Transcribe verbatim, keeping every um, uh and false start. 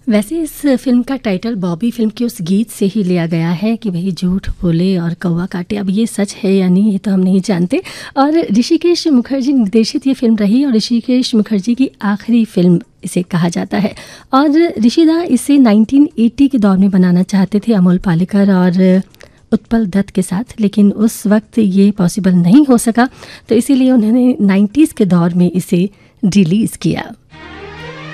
वैसे इस फिल्म का टाइटल बॉबी फिल्म के उस गीत से ही लिया गया है कि वही झूठ बोले और कौवा काटे। अब ये सच है या नहीं ये तो हम नहीं जानते। और ऋषिकेश मुखर्जी निर्देशित ये फिल्म रही और ऋषिकेश मुखर्जी की आखिरी फिल्म इसे कहा जाता है। और ऋषिदा इसे नाइनटीन एटी के दौर में बनाना चाहते थे अमोल पालेकर और उत्पल दत्त के साथ, लेकिन उस वक्त ये पॉसिबल नहीं हो सका, तो इसीलिए उन्होंने नाइन्टीज़ के दौर में इसे रिलीज़ किया।